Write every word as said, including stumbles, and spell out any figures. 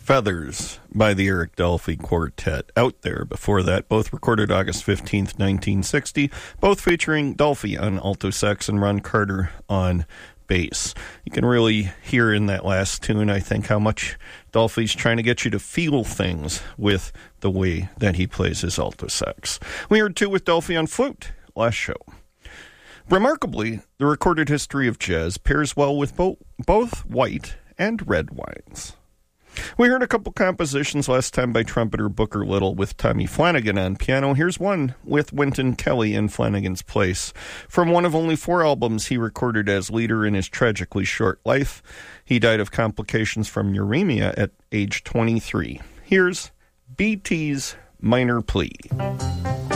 Feathers by the Eric Dolphy Quartet. Out There before that, both recorded August fifteenth, nineteen sixty, both featuring Dolphy on alto sax and Ron Carter on bass. You can really hear in that last tune, I think, how much Dolphy's trying to get you to feel things with the way that he plays his alto sax. We heard two with Dolphy on flute last show. Remarkably, the recorded history of jazz pairs well with bo- both white and red wines. We heard a couple compositions last time by trumpeter Booker Little with Tommy Flanagan on piano. Here's one with Wynton Kelly in Flanagan's place. From one of only four albums he recorded as leader in his tragically short life, he died of complications from neuremia at age twenty-three. Here's B T's Minor Plea.